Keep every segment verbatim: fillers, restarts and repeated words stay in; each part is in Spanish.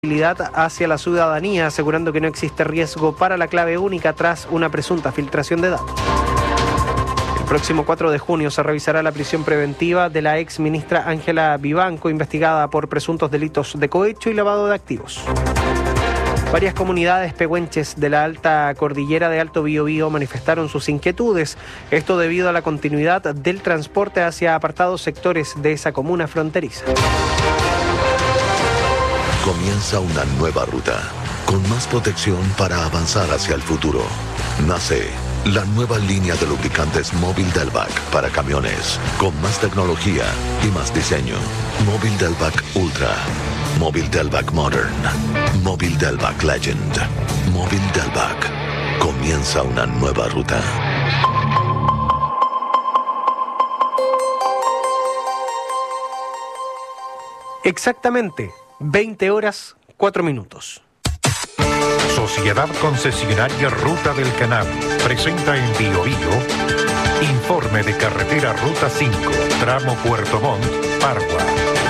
hacia la ciudadanía, asegurando que no existe riesgo para la clave única tras una presunta filtración de datos. El próximo cuatro de junio se revisará la prisión preventiva de la ex ministra Ángela Vivanco, investigada por presuntos delitos de cohecho y lavado de activos. Varias comunidades pehuenches de la alta cordillera de Alto Biobío manifestaron sus inquietudes, esto debido a la continuidad del transporte hacia apartados sectores de esa comuna fronteriza. Comienza una nueva ruta, con más protección para avanzar hacia el futuro. Nace la nueva línea de lubricantes Móvil Delvac para camiones, con más tecnología y más diseño. Móvil Delvac Ultra, Móvil Delvac Modern, Móvil Delvac Legend, Móvil Delvac. Comienza una nueva ruta. Exactamente. veinte horas, cuatro minutos. Sociedad Concesionaria Ruta del Canal presenta en Biobío informe de carretera Ruta cinco, tramo Puerto Montt, Pargua.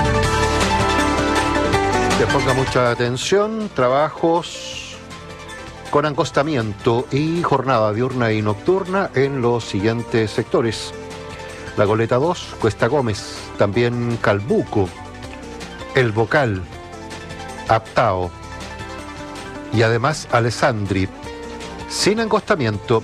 Que ponga mucha atención, trabajos con acostamiento y jornada diurna y nocturna en los siguientes sectores: La Goleta dos, Cuesta Gómez, también Calbuco, El Bocal, Aptao y además Alessandri, sin encostamiento,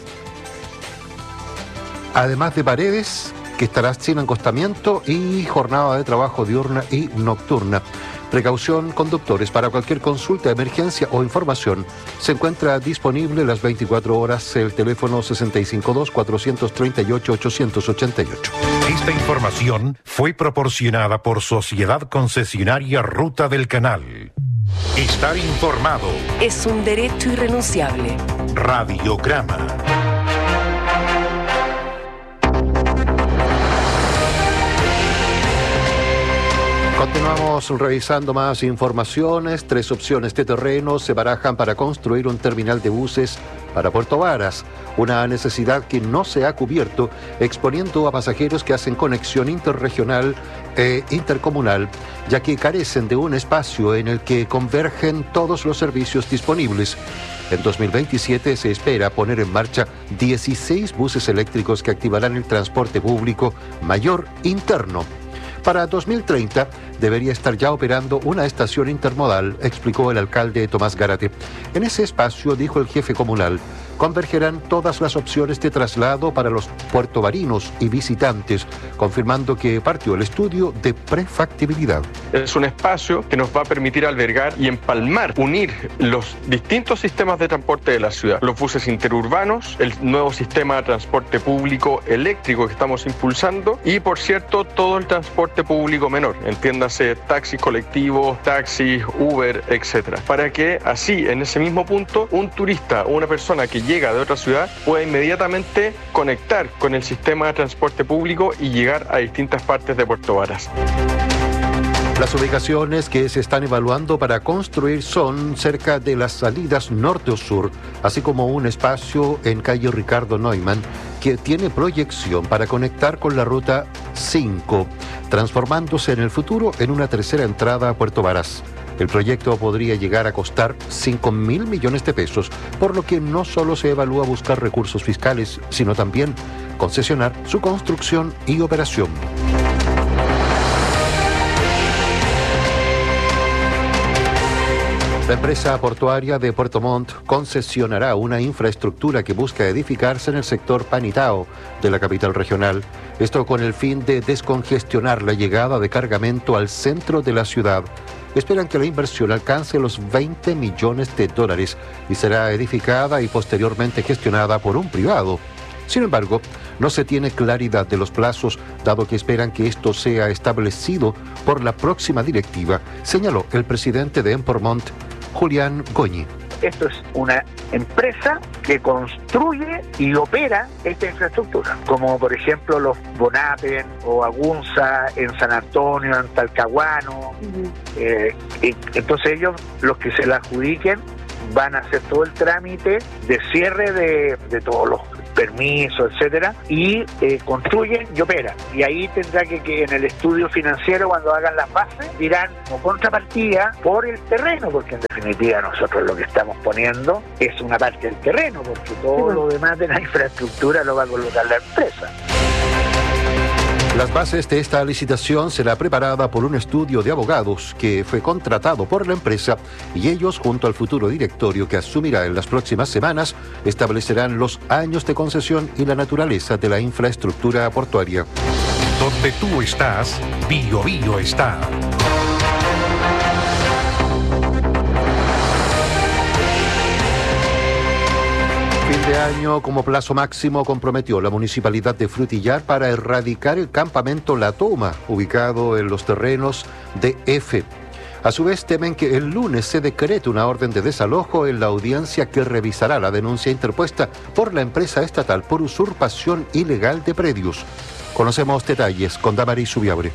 además de Paredes, que estará sin encostamiento, y jornada de trabajo diurna y nocturna. Precaución, conductores. Para cualquier consulta, emergencia o información, se encuentra disponible las veinticuatro horas el teléfono sesenta y cinco dos, cuatrocientos treinta y ocho, ochocientos ochenta y ocho. Esta información fue proporcionada por Sociedad Concesionaria Ruta del Canal. Estar informado es un derecho irrenunciable. Radiograma. Continuamos revisando más informaciones. Tres opciones de terreno se barajan para construir un terminal de buses para Puerto Varas, una necesidad que no se ha cubierto, exponiendo a pasajeros que hacen conexión interregional e intercomunal, ya que carecen de un espacio en el que convergen todos los servicios disponibles. En dos mil veintisiete se espera poner en marcha dieciséis buses eléctricos que activarán el transporte público mayor interno. Para dos mil treinta debería estar ya operando una estación intermodal, explicó el alcalde Tomás Gárate. En ese espacio, dijo el jefe comunal, convergerán todas las opciones de traslado para los puertovarinos y visitantes, confirmando que partió el estudio de prefactibilidad. Es un espacio que nos va a permitir albergar y empalmar, unir los distintos sistemas de transporte de la ciudad, los buses interurbanos, el nuevo sistema de transporte público eléctrico que estamos impulsando y, por cierto, todo el transporte público menor, entiéndase taxis colectivos, taxis, Uber, etcétera, para que así, en ese mismo punto, un turista o una persona que llega de otra ciudad pueda inmediatamente conectar con el sistema de transporte público y llegar a distintas partes de Puerto Varas. Las ubicaciones que se están evaluando para construir son cerca de las salidas norte o sur, así como un espacio en calle Ricardo Neumann que tiene proyección para conectar con la ruta cinco, transformándose en el futuro en una tercera entrada a Puerto Varas. El proyecto podría llegar a costar cinco mil millones de pesos, por lo que no solo se evalúa buscar recursos fiscales, sino también concesionar su construcción y operación. La empresa portuaria de Puerto Montt concesionará una infraestructura que busca edificarse en el sector Panitao de la capital regional. Esto con el fin de descongestionar la llegada de cargamento al centro de la ciudad. Esperan que la inversión alcance los veinte millones de dólares y será edificada y posteriormente gestionada por un privado. Sin embargo, no se tiene claridad de los plazos, dado que esperan que esto sea establecido por la próxima directiva, señaló el presidente de Empormont, Julián Goñi. Esto es una empresa que construye y opera esta infraestructura, como por ejemplo los Bonapen o Agunza en San Antonio, en Talcahuano. Uh-huh. eh, entonces ellos, los que se la adjudiquen, van a hacer todo el trámite de cierre de, de todos los permisos, etcétera, y eh, construyen y operan. Y ahí tendrá que, que en el estudio financiero, cuando hagan las bases, dirán como contrapartida por el terreno, porque en definitiva nosotros lo que estamos poniendo es una parte del terreno, porque todo lo demás de la infraestructura lo va a colocar la empresa. Las bases de esta licitación será preparada por un estudio de abogados que fue contratado por la empresa y ellos, junto al futuro directorio que asumirá en las próximas semanas, establecerán los años de concesión y la naturaleza de la infraestructura portuaria. Donde tú estás, Bio Bio está. Fin de año como plazo máximo comprometió la Municipalidad de Frutillar para erradicar el campamento La Toma, ubicado en los terrenos de F. A su vez temen que el lunes se decrete una orden de desalojo en la audiencia que revisará la denuncia interpuesta por la empresa estatal por usurpación ilegal de predios. Conocemos detalles con Damaris Subiabre.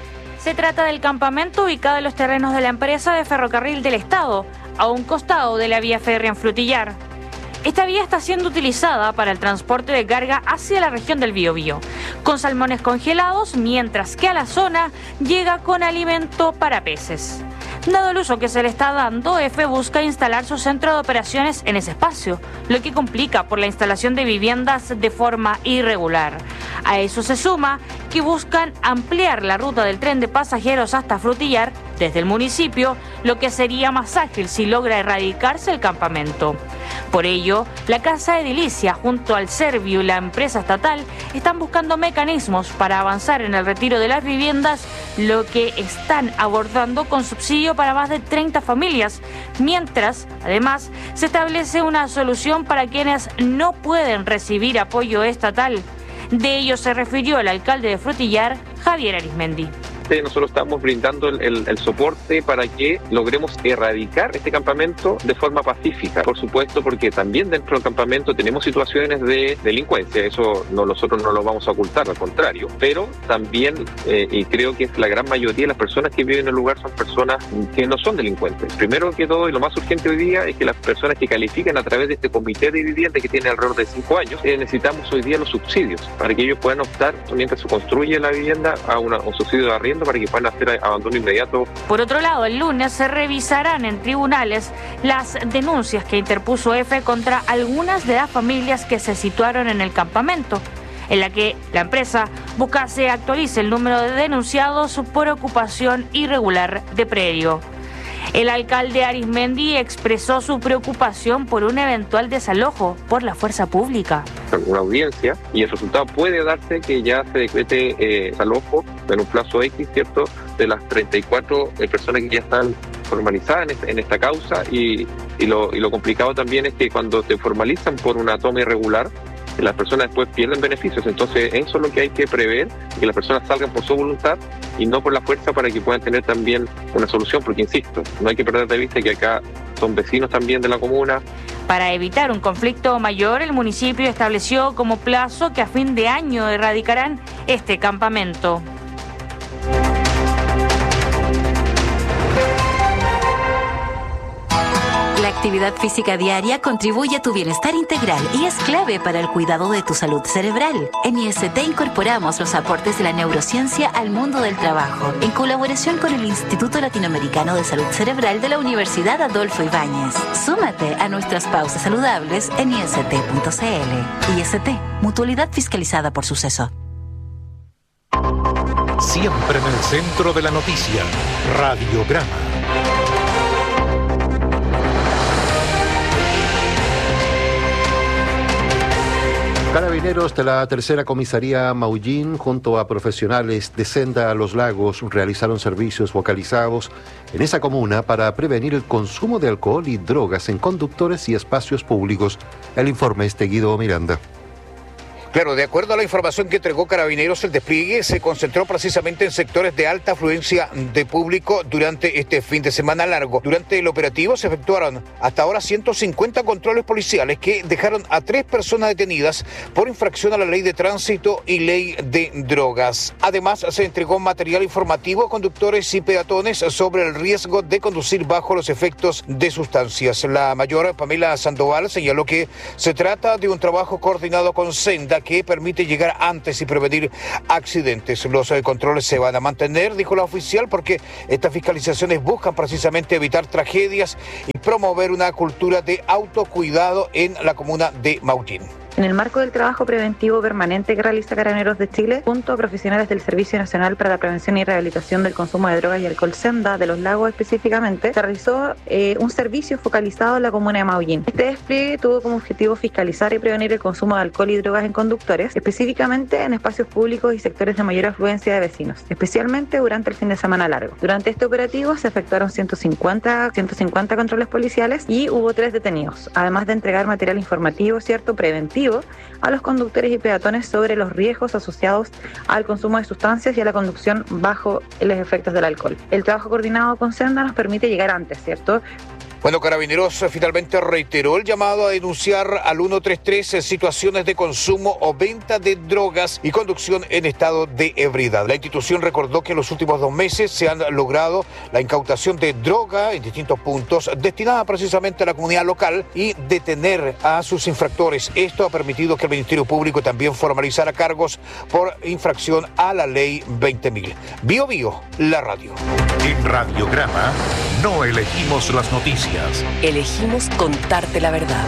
Se trata del campamento ubicado en los terrenos de la empresa de Ferrocarril del Estado, a un costado de la vía férrea en Frutillar. Esta vía está siendo utilizada para el transporte de carga hacia la región del Biobío, con salmones congelados, mientras que a la zona llega con alimento para peces. Dado el uso que se le está dando, F busca instalar su centro de operaciones en ese espacio, lo que complica por la instalación de viviendas de forma irregular. A eso se suma que buscan ampliar la ruta del tren de pasajeros hasta Frutillar desde el municipio, lo que sería más ágil si logra erradicarse el campamento. Por ello, la Casa Edilicia junto al Servio y la empresa estatal están buscando mecanismos para avanzar en el retiro de las viviendas, lo que están abordando con subsidio para más de treinta familias, mientras, además, se establece una solución para quienes no pueden recibir apoyo estatal. De ello se refirió el alcalde de Frutillar, Javier Arismendi. Nosotros estamos brindando el, el, el soporte para que logremos erradicar este campamento de forma pacífica, por supuesto, porque también dentro del campamento tenemos situaciones de delincuencia, eso no, nosotros no lo vamos a ocultar, al contrario, pero también, eh, y creo que es la gran mayoría de las personas que viven en el lugar son personas que no son delincuentes. Primero que todo, y lo más urgente hoy día, es que las personas que califican a través de este comité de vivienda que tiene alrededor de cinco años, eh, necesitamos hoy día los subsidios, para que ellos puedan optar, mientras se construye la vivienda, a una, un subsidio de arriendo para que puedan hacer abandono inmediato. Por otro lado, el lunes se revisarán en tribunales las denuncias que interpuso F contra algunas de las familias que se situaron en el campamento, en la que la empresa busca se actualice el número de denunciados por ocupación irregular de predio. El alcalde Arismendi expresó su preocupación por un eventual desalojo por la fuerza pública. Una audiencia, y el resultado puede darse que ya se decrete eh, desalojo en un plazo X, ¿cierto?, de las treinta y cuatro eh, personas que ya están formalizadas en esta, en esta causa, y, y, lo, y lo complicado también es que cuando te formalizan por una toma irregular, las personas después pierden beneficios. Entonces eso es lo que hay que prever, que las personas salgan por su voluntad y no por la fuerza, para que puedan tener también una solución, porque insisto, no hay que perder de vista que acá son vecinos también de la comuna. Para evitar un conflicto mayor, el municipio estableció como plazo que a fin de año erradicarán este campamento. La actividad física diaria contribuye a tu bienestar integral y es clave para el cuidado de tu salud cerebral. En I S T incorporamos los aportes de la neurociencia al mundo del trabajo, en colaboración con el Instituto Latinoamericano de Salud Cerebral de la Universidad Adolfo Ibáñez. Súmate a nuestras pausas saludables en I S T punto C L. I S T, mutualidad fiscalizada por Suceso. Siempre en el centro de la noticia, Radiograma. Carabineros de la Tercera Comisaría Maullín, junto a profesionales de Senda a los Lagos, realizaron servicios focalizados en esa comuna para prevenir el consumo de alcohol y drogas en conductores y espacios públicos. El informe es de Guido Miranda. Claro, de acuerdo a la información que entregó Carabineros, el despliegue se concentró precisamente en sectores de alta afluencia de público durante este fin de semana largo. Durante el operativo se efectuaron hasta ahora ciento cincuenta controles policiales que dejaron a tres personas detenidas por infracción a la ley de tránsito y ley de drogas. Además, se entregó material informativo a conductores y peatones sobre el riesgo de conducir bajo los efectos de sustancias. La mayor, Pamela Sandoval, señaló que se trata de un trabajo coordinado con Senda que permite llegar antes y prevenir accidentes. Los eh, controles se van a mantener, dijo la oficial, porque estas fiscalizaciones buscan precisamente evitar tragedias y promover una cultura de autocuidado en la comuna de Maullín. En el marco del trabajo preventivo permanente que realiza Carabineros de Chile, junto a profesionales del Servicio Nacional para la Prevención y Rehabilitación del Consumo de Drogas y Alcohol, Senda, de los Lagos específicamente, se realizó eh, un servicio focalizado en la comuna de Maullín. Este despliegue tuvo como objetivo fiscalizar y prevenir el consumo de alcohol y drogas en conductores, específicamente en espacios públicos y sectores de mayor afluencia de vecinos, especialmente durante el fin de semana largo. Durante este operativo se efectuaron ciento cincuenta, ciento cincuenta controles policiales y hubo tres detenidos, además de entregar material informativo, cierto, preventivo, a los conductores y peatones sobre los riesgos asociados al consumo de sustancias y a la conducción bajo los efectos del alcohol. El trabajo coordinado con Senda nos permite llegar antes, ¿cierto? Bueno, Carabineros finalmente reiteró el llamado a denunciar al ciento treinta y tres situaciones de consumo o venta de drogas y conducción en estado de ebriedad. La institución recordó que en los últimos dos meses se han logrado la incautación de droga en distintos puntos destinada precisamente a la comunidad local y detener a sus infractores. Esto ha permitido que el Ministerio Público también formalizara cargos por infracción a la ley veinte mil. Bio Bio, la radio. En Radiograma no elegimos las noticias. Elegimos contarte la verdad.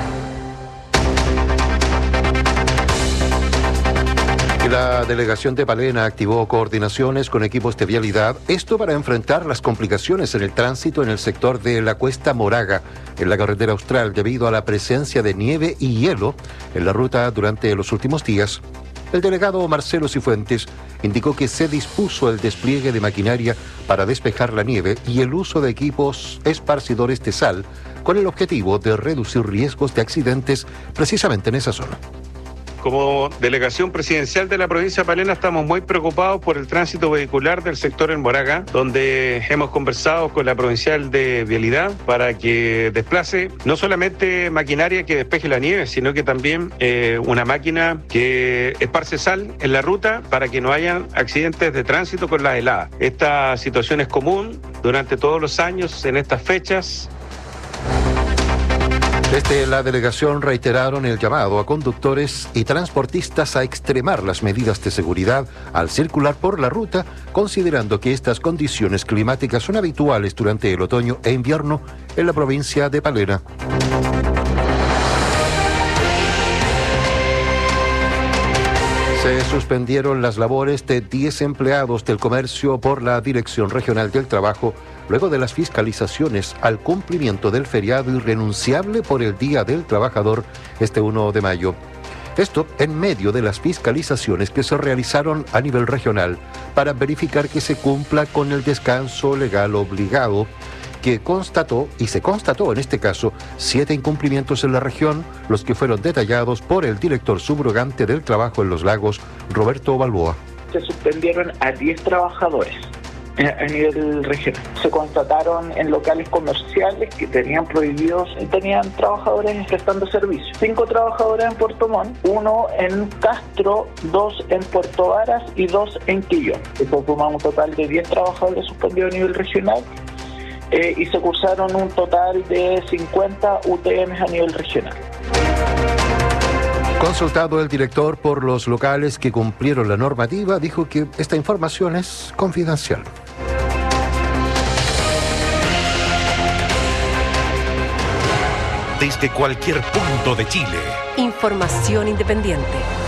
La delegación de Palena activó coordinaciones con equipos de vialidad, esto para enfrentar las complicaciones en el tránsito en el sector de la Cuesta Moraga, en la carretera austral, debido a la presencia de nieve y hielo en la ruta durante los últimos días. El delegado Marcelo Cifuentes indicó que se dispuso el despliegue de maquinaria para despejar la nieve y el uso de equipos esparcidores de sal, con el objetivo de reducir riesgos de accidentes precisamente en esa zona. Como delegación presidencial de la provincia de Palena estamos muy preocupados por el tránsito vehicular del sector en Moraga, donde hemos conversado con la provincial de Vialidad para que desplace no solamente maquinaria que despeje la nieve, sino que también eh, una máquina que esparce sal en la ruta para que no hayan accidentes de tránsito con las heladas. Esta situación es común durante todos los años en estas fechas. Desde la delegación reiteraron el llamado a conductores y transportistas a extremar las medidas de seguridad al circular por la ruta, considerando que estas condiciones climáticas son habituales durante el otoño e invierno en la provincia de Palena. Se suspendieron las labores de diez empleados del comercio por la Dirección Regional del Trabajo luego de las fiscalizaciones al cumplimiento del feriado irrenunciable por el Día del Trabajador este primero de mayo. Esto en medio de las fiscalizaciones que se realizaron a nivel regional para verificar que se cumpla con el descanso legal obligado, que constató, y se constató en este caso, siete incumplimientos en la región, los que fueron detallados por el director subrogante del trabajo en Los Lagos, Roberto Balboa. Se suspendieron a diez trabajadores a nivel regional. Se constataron en locales comerciales que tenían prohibidos, tenían trabajadores prestando servicio. Cinco trabajadores en Puerto Montt, uno en Castro, dos en Puerto Varas y dos en Quillón. Eso suma un total de diez trabajadores suspendidos a nivel regional. Eh, y se cursaron un total de cincuenta U T Ms a nivel regional. Consultado el director por los locales que cumplieron la normativa, dijo que esta información es confidencial. Desde cualquier punto de Chile. Información independiente.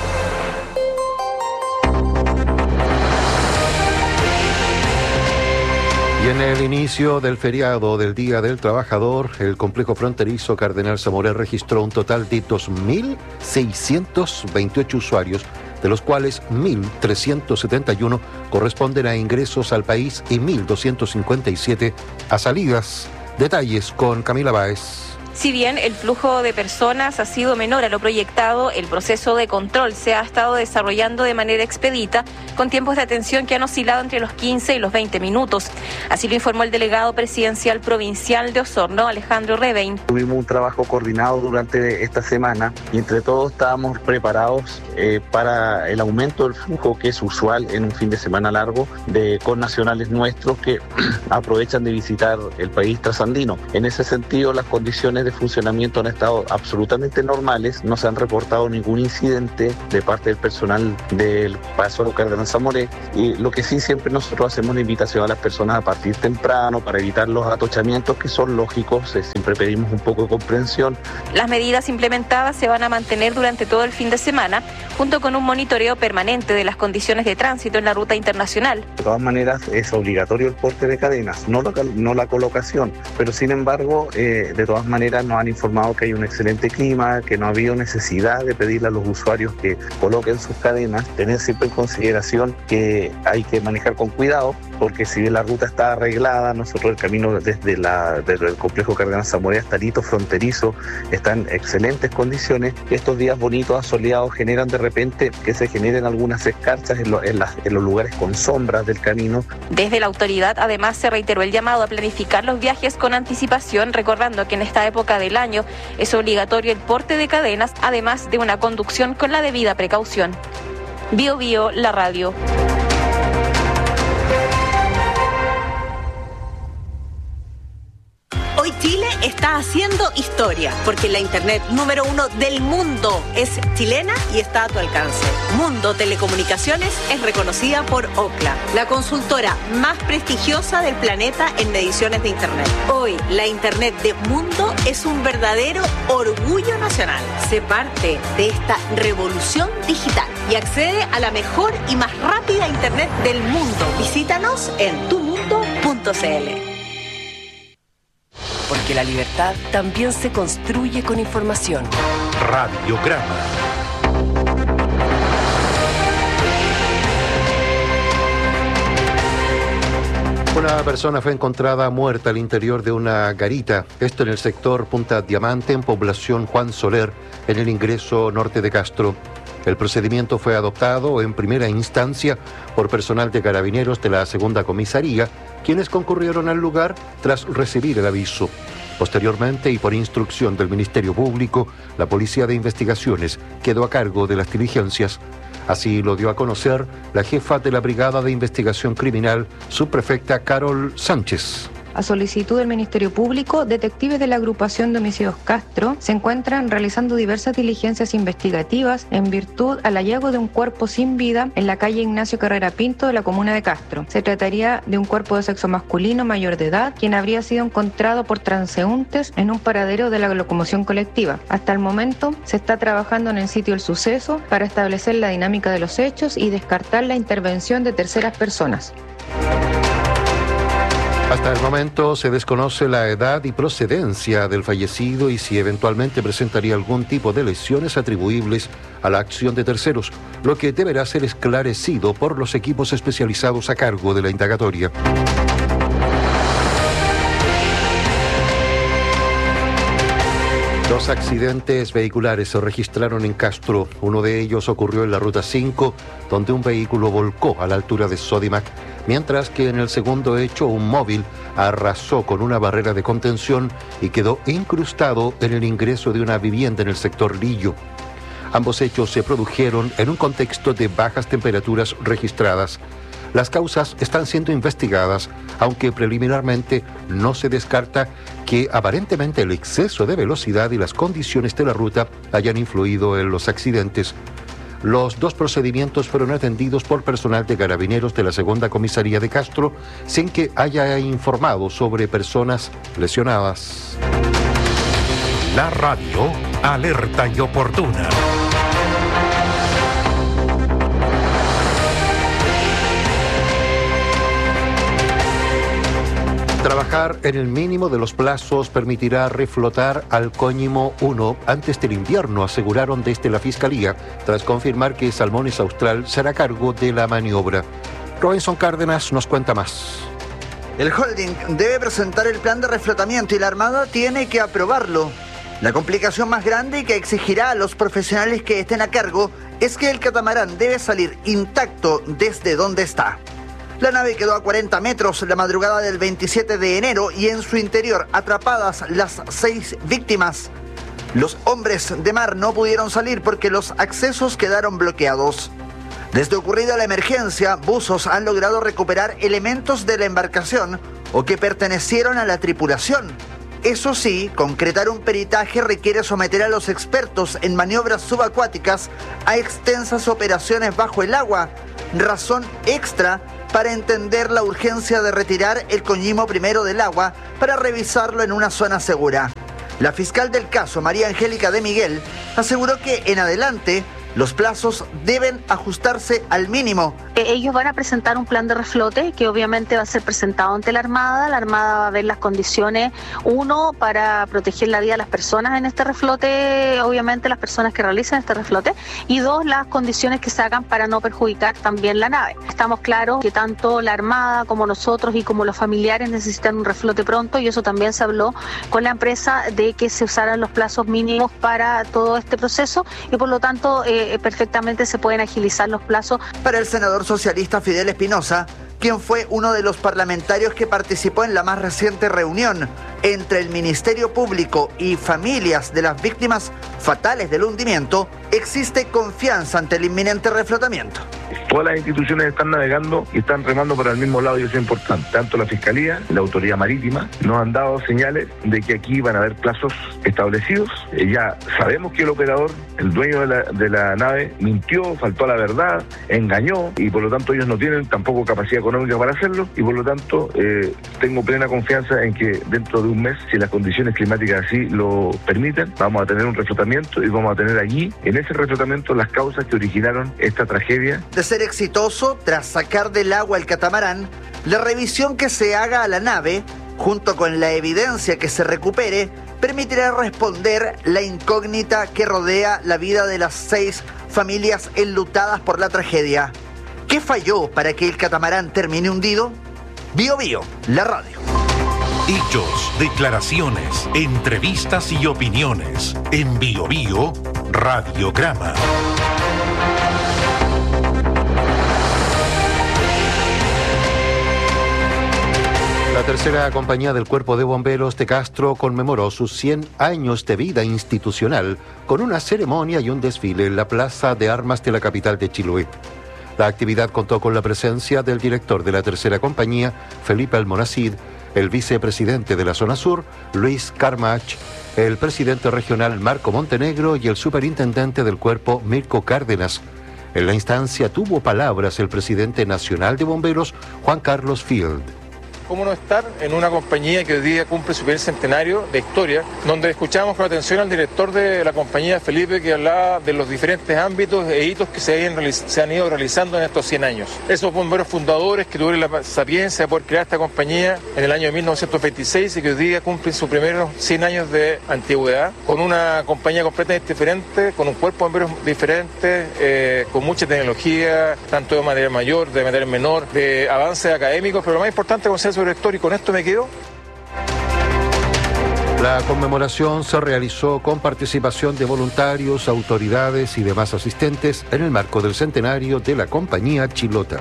Y en el inicio del feriado del Día del Trabajador, el complejo fronterizo Cardenal Zamoré registró un total de dos mil seiscientos veintiocho usuarios, de los cuales mil trescientos setenta y uno corresponden a ingresos al país y mil doscientos cincuenta y siete a salidas. Detalles con Camila Báez. Si bien el flujo de personas ha sido menor a lo proyectado, el proceso de control se ha estado desarrollando de manera expedita, con tiempos de atención que han oscilado entre los quince y los veinte minutos. Así lo informó el delegado presidencial provincial de Osorno, Alejandro Revein. Tuvimos un trabajo coordinado durante esta semana y entre todos estábamos preparados eh, para el aumento del flujo que es usual en un fin de semana largo de connacionales nuestros que aprovechan de visitar el país trasandino. En ese sentido, las condiciones de funcionamiento han estado absolutamente normales, no se han reportado ningún incidente de parte del personal del Paso Cardenal Zamoré, y lo que sí siempre nosotros hacemos la invitación a las personas a partir temprano para evitar los atochamientos que son lógicos, eh, siempre pedimos un poco de comprensión. Las medidas implementadas se van a mantener durante todo el fin de semana, junto con un monitoreo permanente de las condiciones de tránsito en la ruta internacional. De todas maneras es obligatorio el porte de cadenas, no la, no la colocación, pero sin embargo, eh, de todas maneras nos han informado que hay un excelente clima, que no ha habido necesidad de pedirle a los usuarios que coloquen sus cadenas, tener siempre en consideración que hay que manejar con cuidado, porque si bien la ruta está arreglada, nosotros el camino desde, la, desde el complejo Cardenal Zamoré hasta Lito fronterizo está en excelentes condiciones. Estos días bonitos, asoleados, generan de repente que se generen algunas escarchas en, lo, en, las, en los lugares con sombras del camino. Desde la autoridad además se reiteró el llamado a planificar los viajes con anticipación, recordando que en esta época del año es obligatorio el porte de cadenas, además de una conducción con la debida precaución. Bio Bio, la radio. Hoy Chile está haciendo historia, porque la internet número uno del mundo es chilena y está a tu alcance. Mundo Telecomunicaciones es reconocida por Ookla, la consultora más prestigiosa del planeta en mediciones de internet. Hoy, la internet de Mundo es un verdadero orgullo nacional. Sé parte de esta revolución digital y accede a la mejor y más rápida internet del mundo. Visítanos en tu mundo punto c l. Porque la libertad también se construye con información. Radiograma. Una persona fue encontrada muerta al interior de una garita, esto en el sector Punta Diamante, en población Juan Soler, en el ingreso norte de Castro. El procedimiento fue adoptado en primera instancia por personal de Carabineros de la segunda comisaría, quienes concurrieron al lugar tras recibir el aviso. Posteriormente, y por instrucción del Ministerio Público, la Policía de Investigaciones quedó a cargo de las diligencias. Así lo dio a conocer la jefa de la Brigada de Investigación Criminal, subprefecta Carol Sánchez. A solicitud del Ministerio Público, detectives de la agrupación de homicidios Castro se encuentran realizando diversas diligencias investigativas en virtud al hallazgo de un cuerpo sin vida en la calle Ignacio Carrera Pinto de la comuna de Castro. Se trataría de un cuerpo de sexo masculino mayor de edad, quien habría sido encontrado por transeúntes en un paradero de la locomoción colectiva. Hasta el momento se está trabajando en el sitio del suceso para establecer la dinámica de los hechos y descartar la intervención de terceras personas. Hasta el momento se desconoce la edad y procedencia del fallecido y si eventualmente presentaría algún tipo de lesiones atribuibles a la acción de terceros, lo que deberá ser esclarecido por los equipos especializados a cargo de la indagatoria. Dos accidentes vehiculares se registraron en Castro. Uno de ellos ocurrió en la Ruta cinco, donde un vehículo volcó a la altura de Sodimac, mientras que en el segundo hecho un móvil arrasó con una barrera de contención y quedó incrustado en el ingreso de una vivienda en el sector Lillo. Ambos hechos se produjeron en un contexto de bajas temperaturas registradas. Las causas están siendo investigadas, aunque preliminarmente no se descarta que aparentemente el exceso de velocidad y las condiciones de la ruta hayan influido en los accidentes. Los dos procedimientos fueron atendidos por personal de Carabineros de la segunda comisaría de Castro, sin que haya informado sobre personas lesionadas. La radio, alerta y oportuna. Trabajar en el mínimo de los plazos permitirá reflotar al Coñimo uno antes del invierno, aseguraron desde la Fiscalía, tras confirmar que Salmones Austral será cargo de la maniobra. Robinson Cárdenas nos cuenta más. El holding debe presentar el plan de reflotamiento y la Armada tiene que aprobarlo. La complicación más grande y que exigirá a los profesionales que estén a cargo es que el catamarán debe salir intacto desde donde está. La nave quedó a cuarenta metros la madrugada del veintisiete de enero y en su interior atrapadas las seis víctimas. Los hombres de mar no pudieron salir porque los accesos quedaron bloqueados. Desde ocurrida la emergencia, buzos han logrado recuperar elementos de la embarcación o que pertenecieron a la tripulación. Eso sí, concretar un peritaje requiere someter a los expertos en maniobras subacuáticas a extensas operaciones bajo el agua, razón extra para entender la urgencia de retirar el coñimo primero del agua para revisarlo en una zona segura. La fiscal del caso, María Angélica de Miguel, aseguró que en adelante los plazos deben ajustarse al mínimo. Ellos van a presentar un plan de reflote que obviamente va a ser presentado ante la Armada. La Armada va a ver las condiciones, uno, para proteger la vida de las personas en este reflote, obviamente las personas que realicen este reflote, y dos, las condiciones que se hagan para no perjudicar también la nave. Estamos claros que tanto la Armada como nosotros y como los familiares necesitan un reflote pronto, y eso también se habló con la empresa de que se usaran los plazos mínimos para todo este proceso y por lo tanto eh, perfectamente se pueden agilizar los plazos. Para el senador socialista Fidel Espinosa, quien fue uno de los parlamentarios que participó en la más reciente reunión entre el Ministerio Público y familias de las víctimas fatales del hundimiento, existe confianza ante el inminente reflotamiento. Todas las instituciones están navegando y están remando para el mismo lado y eso es importante. Tanto la Fiscalía, la Autoridad Marítima, nos han dado señales de que aquí van a haber plazos establecidos. Eh, ya sabemos que el operador, el dueño de la, de la nave, mintió, faltó a la verdad, engañó y por lo tanto ellos no tienen tampoco capacidad económica para hacerlo y por lo tanto eh, tengo plena confianza en que dentro de un mes, si las condiciones climáticas así lo permiten, vamos a tener un reflotamiento y vamos a tener allí, en ese reflotamiento, las causas que originaron esta tragedia. De ser exitoso, tras sacar del agua el catamarán, la revisión que se haga a la nave, junto con la evidencia que se recupere, permitirá responder la incógnita que rodea la vida de las seis familias enlutadas por la tragedia. ¿Qué falló para que el catamarán termine hundido? Bio Bio, la radio. Hechos, declaraciones, entrevistas y opiniones. En Bio Bio, Radiograma. La tercera compañía del Cuerpo de Bomberos de Castro conmemoró sus cien años de vida institucional con una ceremonia y un desfile en la Plaza de Armas de la capital de Chiloé. La actividad contó con la presencia del director de la tercera compañía, Felipe Almonacid, el vicepresidente de la zona sur, Luis Carmach, el presidente regional Marco Montenegro y el superintendente del cuerpo, Mirko Cárdenas. En la instancia tuvo palabras el presidente nacional de bomberos, Juan Carlos Field. ¿Cómo no estar en una compañía que hoy día cumple su primer centenario de historia, donde escuchamos con atención al director de la compañía, Felipe, que hablaba de los diferentes ámbitos e hitos que se, hayan, se han ido realizando en estos cien años? Esos bomberos fundadores que tuvieron la sapiencia de poder crear esta compañía en el año mil novecientos veintiséis y que hoy día cumplen sus primeros cien años de antigüedad, con una compañía completamente diferente, con un cuerpo de bomberos diferente, eh, con mucha tecnología, tanto de material mayor, de material menor, de avances académicos, pero lo más importante es sobre esto, y con esto me quedo. La conmemoración se realizó con participación de voluntarios, autoridades y demás asistentes en el marco del centenario de la compañía Chilota.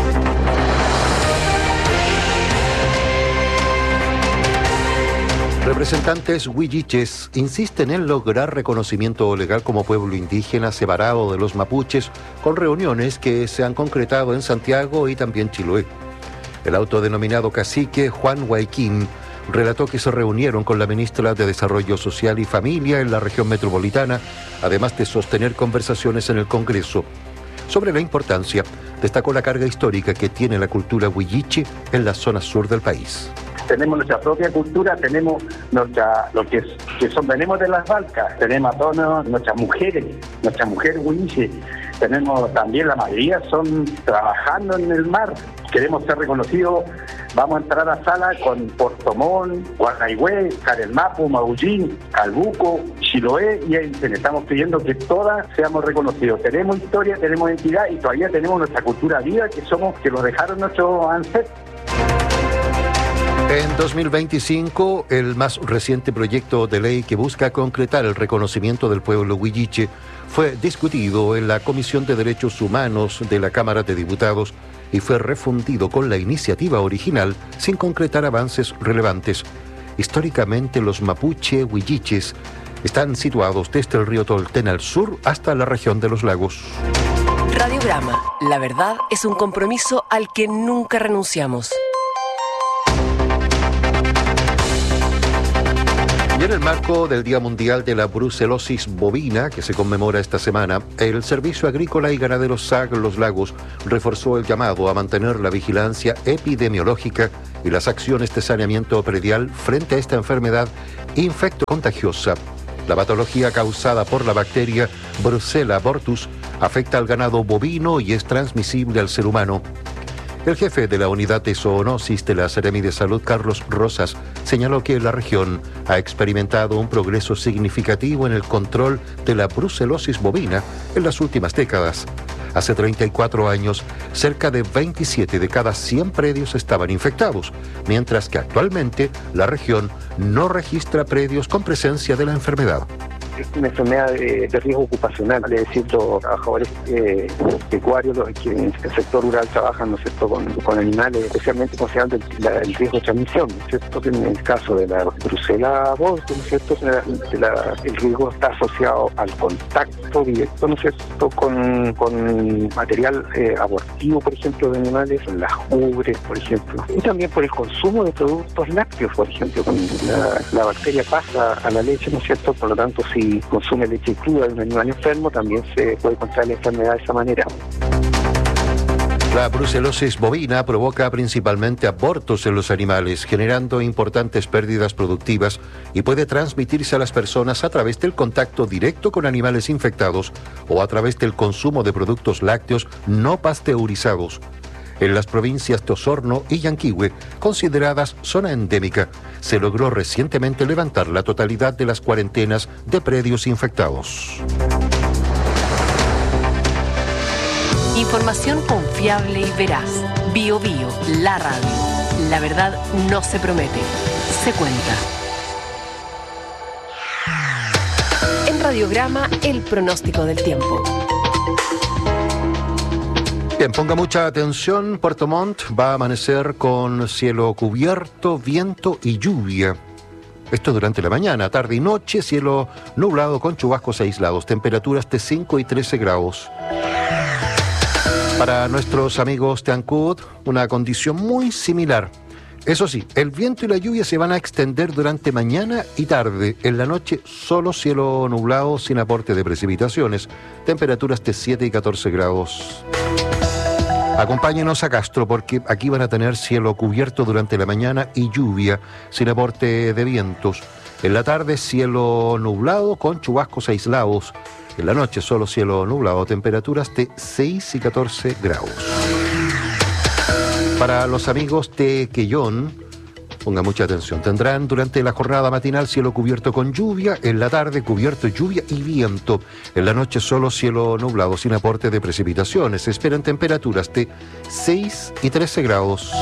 Representantes huilliches insisten en lograr reconocimiento legal como pueblo indígena separado de los mapuches con reuniones que se han concretado en Santiago y también Chiloé. El autodenominado cacique Juan Huayquín relató que se reunieron con la ministra de Desarrollo Social y Familia en la región metropolitana, además de sostener conversaciones en el Congreso. Sobre la importancia, destacó la carga histórica que tiene la cultura huilliche en la zona sur del país. Tenemos nuestra propia cultura, tenemos nuestra, lo que, que son, venimos de las Balcas, tenemos a todas nuestras mujeres, nuestras mujeres huilliches, tenemos también la mayoría son trabajando en el mar, queremos ser reconocidos, vamos a entrar a sala con Puerto Montt, Guanaigüe, Carelmapu, Maullín, Calbuco, Chiloé y Aysén. Estamos pidiendo que todas seamos reconocidos. Tenemos historia, tenemos identidad y todavía tenemos nuestra cultura viva que somos, que nos dejaron nuestros ancestros. En dos mil veinticinco, el más reciente proyecto de ley que busca concretar el reconocimiento del pueblo huilliche fue discutido en la Comisión de Derechos Humanos de la Cámara de Diputados y fue refundido con la iniciativa original sin concretar avances relevantes. Históricamente, los mapuche huilliches están situados desde el río Tolten al sur hasta la región de los lagos. Radiograma. La verdad es un compromiso al que nunca renunciamos. Y en el marco del Día Mundial de la Brucelosis Bovina, que se conmemora esta semana, el Servicio Agrícola y Ganadero S A G Los Lagos reforzó el llamado a mantener la vigilancia epidemiológica y las acciones de saneamiento predial frente a esta enfermedad infectocontagiosa. La patología causada por la bacteria Brucella abortus afecta al ganado bovino y es transmisible al ser humano. El jefe de la unidad de zoonosis de la Seremi de Salud, Carlos Rosas, señaló que la región ha experimentado un progreso significativo en el control de la brucelosis bovina en las últimas décadas. Hace treinta y cuatro años, cerca de veintisiete de cada cien predios estaban infectados, mientras que actualmente la región no registra predios con presencia de la enfermedad. Es una enfermedad de, de riesgo ocupacional, es decir, los trabajadores eh, pecuarios, los que en el sector rural trabajan, ¿no es cierto?, con, con animales, especialmente considerando el, la, el riesgo de transmisión, ¿no es cierto?, que en el caso de la Brucella abortus, ¿no es cierto?, la, de la, el riesgo está asociado al contacto directo, ¿no es cierto?, con, con material eh, abortivo, por ejemplo, de animales, las ubres, por ejemplo, y también por el consumo de productos lácteos, por ejemplo, cuando la, la bacteria pasa a la leche, ¿no es cierto?, por lo tanto, si consume leche cruda de un animal enfermo, también se puede contraer la enfermedad de esa manera. La brucelosis bovina provoca principalmente abortos en los animales, generando importantes pérdidas productivas y puede transmitirse a las personas a través del contacto directo con animales infectados o a través del consumo de productos lácteos no pasteurizados. En las provincias de Osorno y Yanquihue, consideradas zona endémica, se logró recientemente levantar la totalidad de las cuarentenas de predios infectados. Información confiable y veraz. Bio Bio, la radio. La verdad no se promete, se cuenta. En Radiograma, el pronóstico del tiempo. Bien, ponga mucha atención, Puerto Montt va a amanecer con cielo cubierto, viento y lluvia. Esto durante la mañana, tarde y noche, cielo nublado con chubascos aislados, temperaturas de cinco y trece grados. Para nuestros amigos de Ancud, una condición muy similar. Eso sí, el viento y la lluvia se van a extender durante mañana y tarde. En la noche, solo cielo nublado sin aporte de precipitaciones, temperaturas de siete y catorce grados. Acompáñenos a Castro porque aquí van a tener cielo cubierto durante la mañana y lluvia sin aporte de vientos. En la tarde cielo nublado con chubascos aislados. En la noche solo cielo nublado, temperaturas de seis y catorce grados. Para los amigos de Quellón, pongan mucha atención, tendrán durante la jornada matinal cielo cubierto con lluvia, en la tarde cubierto lluvia y viento, en la noche solo cielo nublado sin aporte de precipitaciones, se esperan temperaturas de seis y trece grados.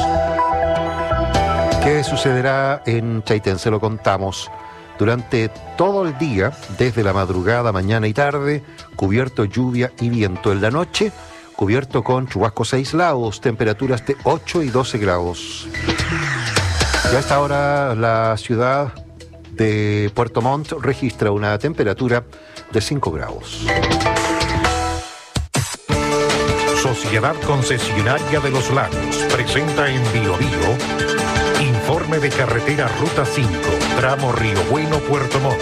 ¿Qué sucederá en Chaitén? Se lo contamos. Durante todo el día, desde la madrugada, mañana y tarde, cubierto lluvia y viento, en la noche cubierto con chubascos aislados, temperaturas de ocho y doce grados. Y a esta hora la ciudad de Puerto Montt registra una temperatura de cinco grados. Sociedad Concesionaria de los Lagos presenta en Bio Bio informe de carretera Ruta cinco, tramo Río Bueno, Puerto Montt.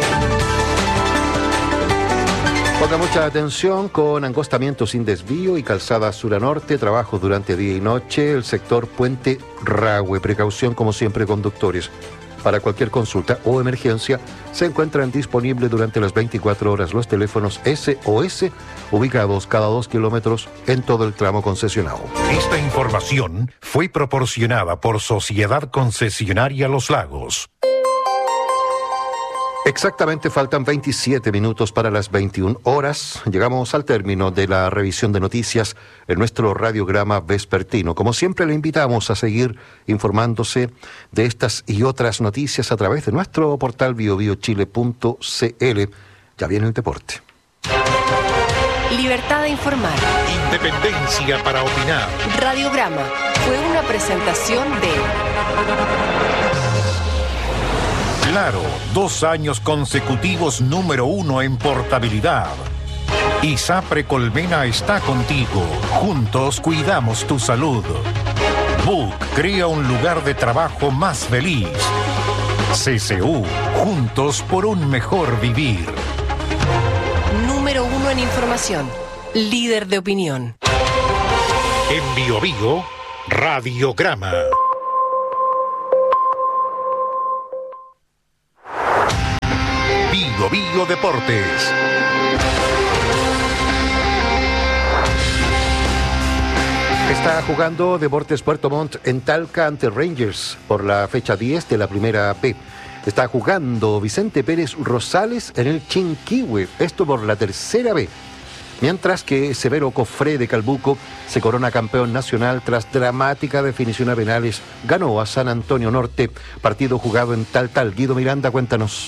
Ponga mucha atención con angostamiento sin desvío y calzada sur a norte, trabajos durante día y noche, el sector Puente Rahue. Precaución como siempre, conductores. Para cualquier consulta o emergencia, se encuentran disponibles durante las veinticuatro horas los teléfonos S O S, ubicados cada dos kilómetros en todo el tramo concesionado. Esta información fue proporcionada por Sociedad Concesionaria Los Lagos. Exactamente, faltan veintisiete minutos para las veintiuna horas. Llegamos al término de la revisión de noticias en nuestro radiograma vespertino. Como siempre, le invitamos a seguir informándose de estas y otras noticias a través de nuestro portal bio bio chile punto c l. Ya viene el deporte. Libertad de informar. Independencia para opinar. Radiograma fue una presentación de... Claro, dos años consecutivos número uno en portabilidad. ISAPRE Colmena está contigo. Juntos cuidamos tu salud. Book crea un lugar de trabajo más feliz. C C U, juntos por un mejor vivir. Número uno en información. Líder de opinión. En Bio Bio, Radiograma. Bio Bio Deportes. Está jugando Deportes Puerto Montt en Talca ante Rangers por la fecha diez de la primera B. Está jugando Vicente Pérez Rosales en el Chinquihue, esto por la tercera B. Mientras que Severo Cofré de Calbuco se corona campeón nacional tras dramática definición a penales, ganó a San Antonio Norte, partido jugado en Tal Tal. Guido Miranda, cuéntanos.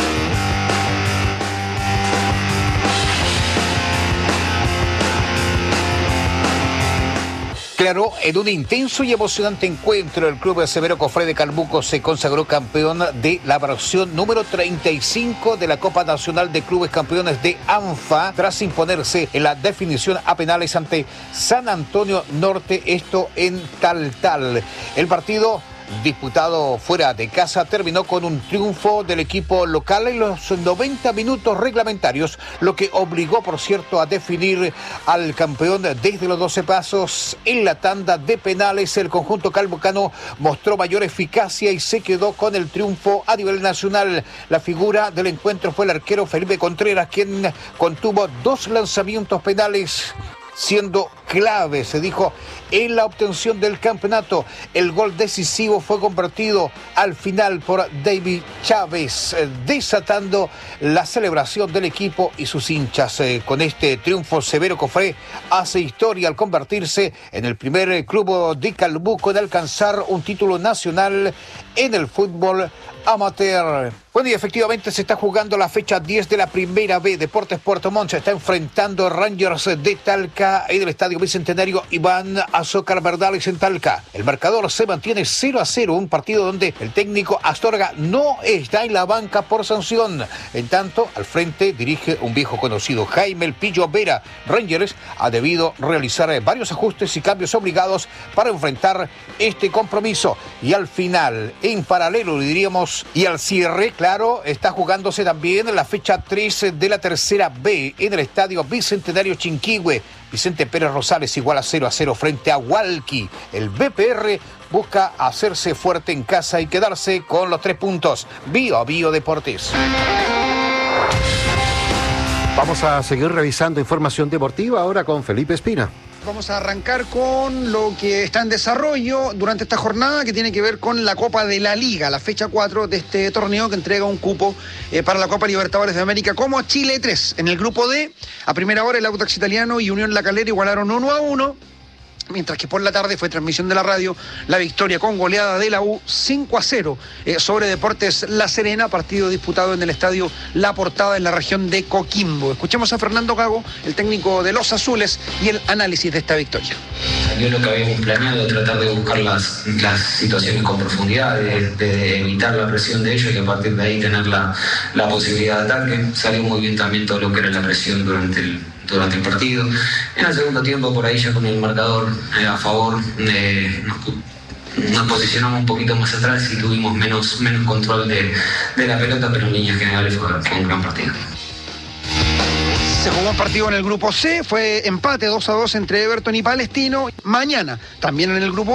Claro, en un intenso y emocionante encuentro, el club de Severo Cofré de Calbuco se consagró campeón de la versión número treinta y cinco de la Copa Nacional de Clubes Campeones de ANFA, tras imponerse en la definición a penales ante San Antonio Norte, esto en Tal Tal. El partido, disputado fuera de casa, terminó con un triunfo del equipo local en los noventa minutos reglamentarios, lo que obligó, por cierto, a definir al campeón desde los doce pasos. En la tanda de penales, el conjunto calbucano mostró mayor eficacia y se quedó con el triunfo a nivel nacional. La figura del encuentro fue el arquero Felipe Contreras, quien contuvo dos lanzamientos penales, siendo clave, se dijo, en la obtención del campeonato. El gol decisivo fue convertido al final por David Chávez, desatando la celebración del equipo y sus hinchas. Con este triunfo, Severo Cofré hace historia al convertirse en el primer club de Calbuco en alcanzar un título nacional en el fútbol amateur. Bueno, y efectivamente se está jugando la fecha diez de la primera B. Deportes Puerto Montt se está enfrentando a Rangers de Talca en el Estadio Bicentenario Iván Azócar Verdales en Talca. El marcador se mantiene cero a cero, un partido donde el técnico Astorga no está en la banca por sanción. En tanto, al frente dirige un viejo conocido, Jaime El Pillo Vera. Rangers ha debido realizar varios ajustes y cambios obligados para enfrentar este compromiso. Y al final, en paralelo, diríamos, y al cierre, claro, está jugándose también la fecha tres de la tercera B en el Estadio Bicentenario Chinquihue. Vicente Pérez Rosales igual a cero a cero frente a Hualqui. El B P R busca hacerse fuerte en casa y quedarse con los tres puntos. Bio Bio Deportes. Vamos a seguir revisando información deportiva ahora con Felipe Espina. Vamos a arrancar con lo que está en desarrollo durante esta jornada, que tiene que ver con la Copa de la Liga, la fecha cuatro de este torneo, que entrega un cupo eh, para la Copa Libertadores de América como Chile tres. En el grupo D, a primera hora, el Audax Italiano y Unión La Calera igualaron uno a uno. Mientras que por la tarde fue transmisión de la radio la victoria con goleada de la U cinco a cero eh, sobre Deportes La Serena, partido disputado en el estadio La Portada en la región de Coquimbo. Escuchemos a Fernando Gago, el técnico de los azules, y el análisis de esta victoria. Salió lo que habíamos planeado, tratar de buscar las, las situaciones con profundidad, de, de evitar la presión de ellos y a partir de ahí tener la, la posibilidad de ataque. Salió muy bien también todo lo que era la presión durante el durante el partido. En el segundo tiempo, por ahí ya con el marcador eh, a favor, eh, nos, nos posicionamos un poquito más atrás y tuvimos menos, menos control de, de la pelota, pero en líneas generales fue, fue un gran partido. Se jugó un partido en el grupo C, fue empate dos a dos entre Everton y Palestino. Mañana, también en el grupo B,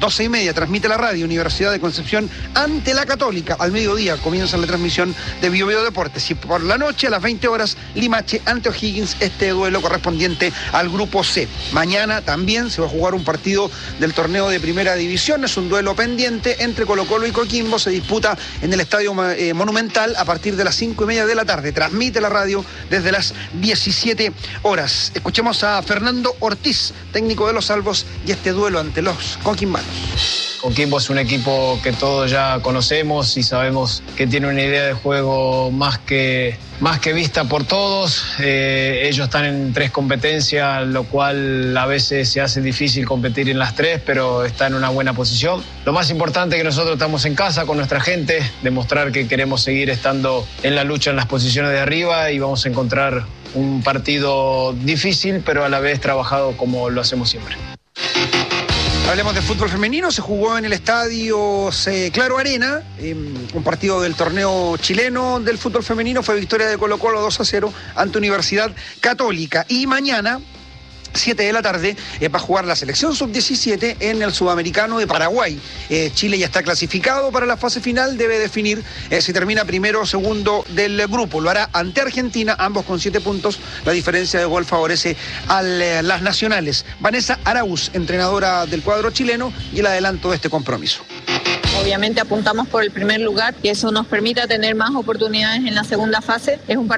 doce y media transmite la radio Universidad de Concepción ante la Católica. Al mediodía comienza la transmisión de Bio Bio Deportes. Y por la noche, a las veinte horas, Limache ante O'Higgins, este duelo correspondiente al grupo C. Mañana también se va a jugar un partido del torneo de Primera División. Es un duelo pendiente entre Colo-Colo y Coquimbo. Se disputa en el Estadio eh, Monumental a partir de las cinco y media de la tarde. Transmite la radio desde las diecisiete horas. Escuchemos a Fernando Ortiz, técnico de los Salvos, y este duelo ante los coquimbanos. Coquimbo es un equipo que todos ya conocemos y sabemos que tiene una idea de juego más que, más que vista por todos. Eh, ellos están en tres competencias, lo cual a veces se hace difícil competir en las tres, pero está en una buena posición. Lo más importante es que nosotros estamos en casa con nuestra gente, demostrar que queremos seguir estando en la lucha en las posiciones de arriba y vamos a encontrar un partido difícil, pero a la vez trabajado como lo hacemos siempre. Hablemos de fútbol femenino. Se jugó en el estadio Claro Arena, eh, un partido del torneo chileno del fútbol femenino. Fue victoria de Colo-Colo dos a cero ante Universidad Católica. Y mañana, siete de la tarde, eh, va a jugar la selección sub diecisiete en el Sudamericano de Paraguay. Eh, Chile ya está clasificado para la fase final, debe definir eh, si termina primero o segundo del grupo. Lo hará ante Argentina, ambos con siete puntos. La diferencia de gol favorece a eh, las nacionales. Vanessa Arauz, entrenadora del cuadro chileno, y el adelanto de este compromiso. Obviamente apuntamos por el primer lugar y eso nos permite tener más oportunidades en la segunda fase. Es un